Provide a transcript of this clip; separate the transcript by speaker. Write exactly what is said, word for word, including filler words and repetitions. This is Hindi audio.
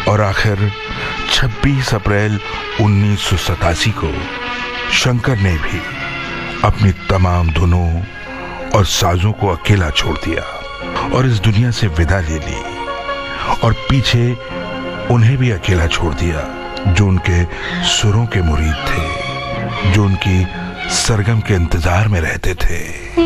Speaker 1: और आखिर छब्बीस अप्रैल उन्नीस सौ सतासी को शंकर ने भी अपनी तमाम धुनों और साजों को अकेला छोड़ दिया और इस दुनिया से विदा ले ली, और पीछे उन्हें भी अकेला छोड़ दिया जो उनके सुरों के मुरीद थे, जो उनकी सरगम के इंतजार में रहते थे।